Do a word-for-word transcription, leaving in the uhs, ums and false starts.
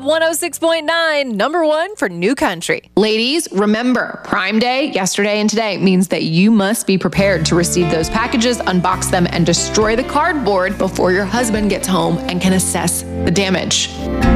one oh six point nine, number one for New Country. Ladies, remember, Prime Day, yesterday and today, means that you must be prepared to receive those packages, unbox them, and destroy the cardboard before your husband gets home and can assess the damage.